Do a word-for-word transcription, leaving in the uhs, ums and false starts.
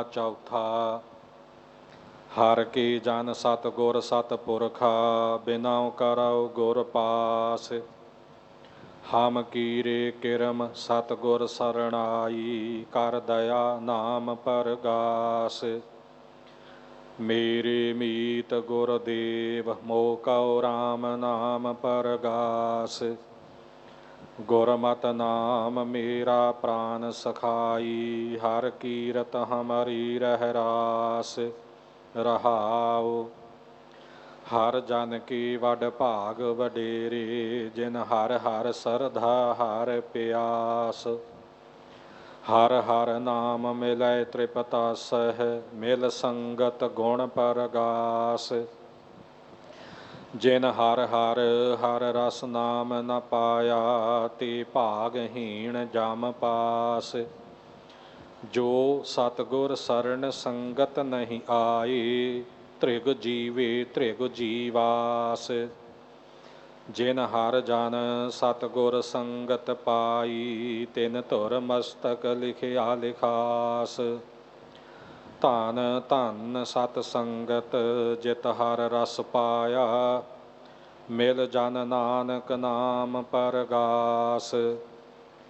ਚੌਥਾ। ਹਰ ਕੀ ਜਨ ਸਤ ਗੁਰ ਸਤ ਪੁਰਖਾ, ਬਿਨਾ ਕਰਉ ਗੁਰ ਪਾਸ। ਹਮ ਕੀਰੇ ਕਿਰਮ ਸਤ ਗੁਰ ਸਰਣਾਈ, ਕਰ ਦਇਆ ਨਾਮ ਪਰਗਾਸ। ਮੇਰੇ ਮੀਤ ਗੁਰਦੇਵ, ਮੋਹ ਕਉ ਰਾਮ ਨਾਮ ਪਰਗਾਸ। ਗੁਰਮਤਿ ਨਾਮ ਮੇਰਾ ਪ੍ਰਾਨ ਸਖਾਈ, ਹਰ ਕੀਰਤ ਹਮਰੀ ਰਹਿ ਰਾਸ। ਰਹਾਉ ਹਰ ਜਨ ਕੀ ਵਡ ਭਾਗ ਵਡੇਰੇ, ਜਿਨ ਹਰ ਹਰ ਸਰਧਾ ਹਰ ਪਿਆਸ। ਹਰ ਹਰ ਨਾਮ ਮਿਲੈ ਤ੍ਰਿਪਤਾਸਹਿ, ਮਿਲ ਸੰਗਤ ਗੁਣ ਪਰਗਾਸ। ਜਿਨ ਹਰ ਹਰ ਹਰ ਰਸ ਨਾਮ ਨ ਪਾਇਆ, ਤੇ ਭਾਗਹੀਣ ਜਮ ਪਾਸ। ਜੋ ਸਤਿਗੁਰ ਸਰਣ ਸੰਗਤ ਨਹੀਂ ਆਏ, ਤ੍ਰਿਗ ਜੀਵੇ ਤ੍ਰਿਗ ਜੀਵਾਸ। ਜਿਨ ਹਰ ਜਨ ਸਤਿਗੁਰ ਸੰਗਤ ਪਾਈ, ਤਿਨ ਧੁਰ ਮਸਤਕ ਲਿਖਿਆ ਲਿਖਾਸ। ਧਨ ਧਨ ਸਤ ਸੰਗਤ ਜਿਤ ਹਰ ਰਸ ਪਾਇਆ, ਮਿਲ ਜਨ ਨਾਨਕ ਨਾਮ ਪਰਗਾਸ।